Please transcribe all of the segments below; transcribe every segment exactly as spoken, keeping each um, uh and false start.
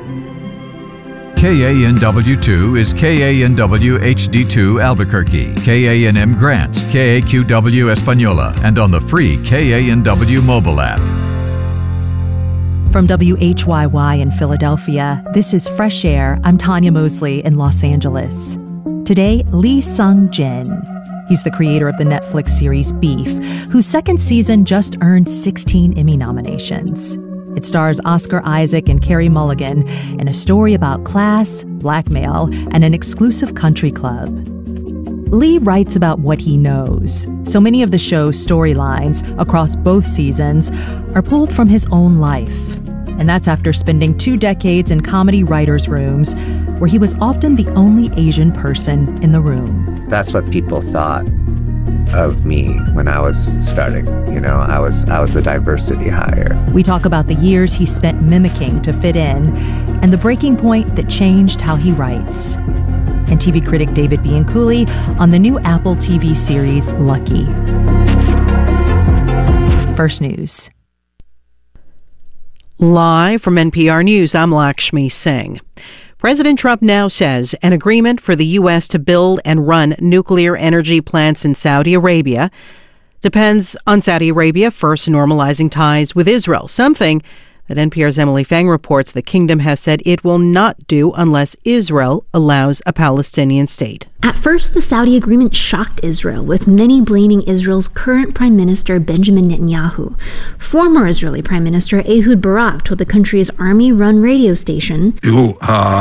K A N W two is K A N W H D two Albuquerque, K A N M Grants, K A Q W Española, and on the free K A N W mobile app. From W H Y Y in Philadelphia, this is Fresh Air. I'm Tanya Mosley in Los Angeles. Today, Lee Sung-jin. He's the creator of the Netflix series Beef, whose second season just earned sixteen Emmy nominations. It stars Oscar Isaac and Carey Mulligan in a story about class, blackmail, and an exclusive country club. Lee writes about what he knows. So many of the show's storylines across both seasons are pulled from his own life. And that's after spending two decades in comedy writers' rooms, where he was often the only Asian person in the room. That's what people thought of me when I was starting. You know, I was I was the diversity hire. We talk about the years he spent mimicking to fit in and the breaking point that changed how he writes. And T V critic David Bianculli on the new Apple T V series Lucky. First News. Live from N P R News, I'm Lakshmi Singh. President Trump now says an agreement for the U S to build and run nuclear energy plants in Saudi Arabia depends on Saudi Arabia first normalizing ties with Israel, something that N P R's Emily Fang reports the kingdom has said it will not do unless Israel allows a Palestinian state. At first, the Saudi agreement shocked Israel, with many blaming Israel's current Prime Minister Benjamin Netanyahu. Former Israeli Prime Minister Ehud Barak told the country's army-run radio station, תראו,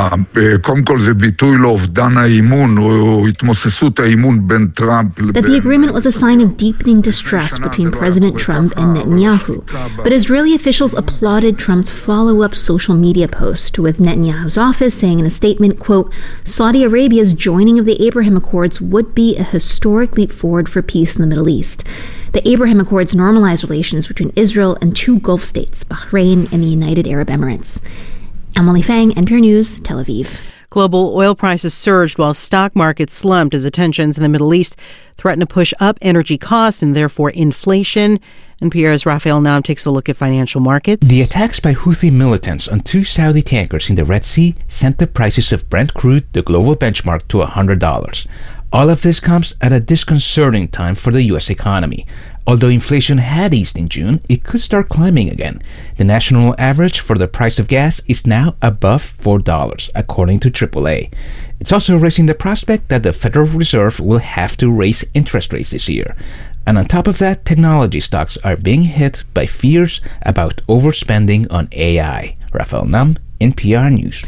קודם כל זה ביטוי לאובדן האמון או התמוססות האמון בין טראמפ that the agreement was a sign of deepening distrust between President Trump and Netanyahu. But Israeli officials applauded Trump's follow-up social media post, with Netanyahu's office saying in a statement, quote, Saudi Arabia's joining of the Abraham Accords would be a historic leap forward for peace in the Middle East. The Abraham Accords normalized relations between Israel and two Gulf states, Bahrain and the United Arab Emirates. Emily Fang, N P R News, Tel Aviv. Global oil prices surged while stock markets slumped as the tensions in the Middle East threaten to push up energy costs and therefore inflation. N P R's Raphael Nam takes a look at financial markets. The attacks by Houthi militants on two Saudi tankers in the Red Sea sent the prices of Brent crude, the global benchmark, to one hundred dollars. All of this comes at a disconcerting time for the U S economy. Although inflation had eased in June, it could start climbing again. The national average for the price of gas is now above four dollars, according to triple A. It's also raising the prospect that the Federal Reserve will have to raise interest rates this year. And on top of that, technology stocks are being hit by fears about overspending on A I. Raphael Nam, N P R News.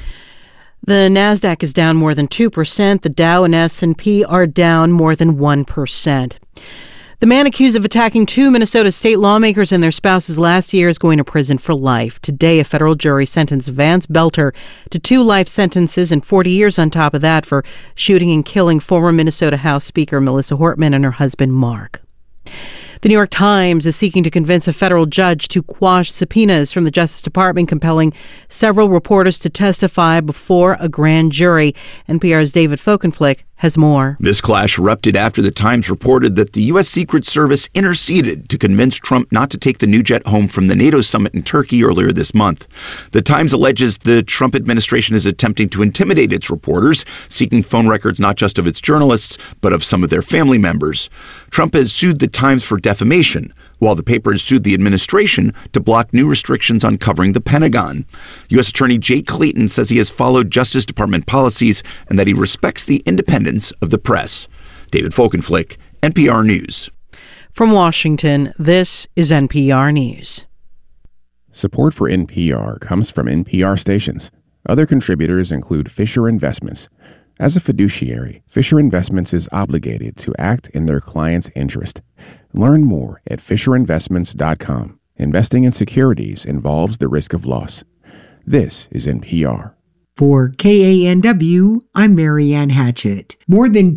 The NASDAQ is down more than two percent. The Dow and S and P are down more than one percent. The man accused of attacking two Minnesota state lawmakers and their spouses last year is going to prison for life. Today, a federal jury sentenced Vance Belter to two life sentences and forty years on top of that for shooting and killing former Minnesota House Speaker Melissa Hortman and her husband, Mark. The New York Times is seeking to convince a federal judge to quash subpoenas from the Justice Department, compelling several reporters to testify before a grand jury. N P R's David Folkenflik has more. This clash erupted after the Times reported that the U S. Secret Service interceded to convince Trump not to take the new jet home from the NATO summit in Turkey earlier this month. The Times alleges the Trump administration is attempting to intimidate its reporters, seeking phone records not just of its journalists, but of some of their family members. Trump has sued the Times for defamation, while the paper has sued the administration to block new restrictions on covering the Pentagon. U S. Attorney Jake Clayton says he has followed Justice Department policies and that he respects the independence of the press. David Folkenflik, N P R News. From Washington, this is N P R News. Support for N P R comes from N P R stations. Other contributors include Fisher Investments. As a fiduciary, Fisher Investments is obligated to act in their client's interest. Learn more at fisher investments dot com. Investing in securities involves the risk of loss. This is N P R. For K A N W, I'm Marianne Hatchett. More than two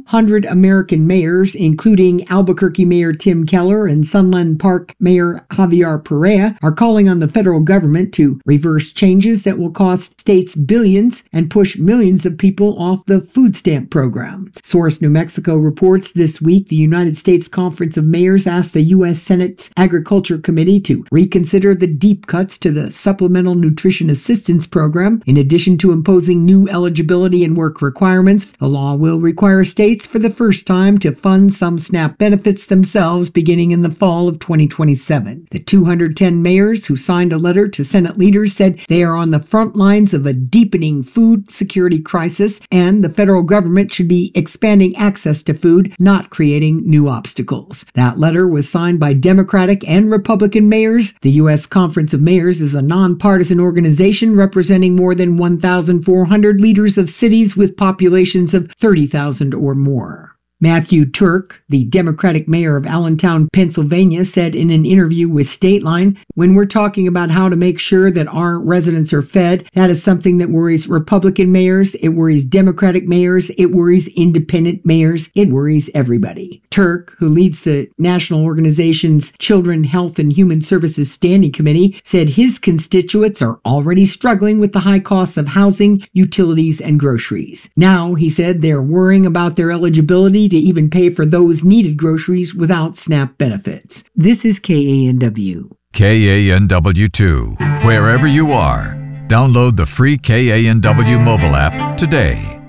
hundred American mayors, including Albuquerque Mayor Tim Keller and Sunland Park Mayor Javier Perea, are calling on the federal government to reverse changes that will cost states billions and push millions of people off the food stamp program. Source New Mexico reports this week the United States Conference of Mayors asked the U S Senate's Agriculture Committee to reconsider the deep cuts to the Supplemental Nutrition Assistance Program. In addition to imposing new eligibility and work requirements, the law will require states for the first time to fund some SNAP benefits themselves beginning in the fall of twenty twenty-seven. The two hundred ten mayors who signed a letter to Senate leaders said they are on the front lines of a deepening food security crisis, and the federal government should be expanding access to food, not creating new obstacles. That letter was signed by Democratic and Republican mayors. The U S Conference of Mayors is a nonpartisan organization representing more than one thousand four hundred leaders of cities with populations of thirty thousand or more. Matthew Turk, the Democratic mayor of Allentown, Pennsylvania, said in an interview with Stateline, "When we're talking about how to make sure that our residents are fed, that is something that worries Republican mayors, it worries Democratic mayors, it worries independent mayors, it worries everybody." Turk, who leads the national organization's Children, Health, and Human Services Standing Committee, said his constituents are already struggling with the high costs of housing, utilities, and groceries. Now, he said, they're worrying about their eligibility to even pay for those needed groceries without SNAP benefits. This is K A N W. K A N W two. Wherever you are, download the free K A N W mobile app today.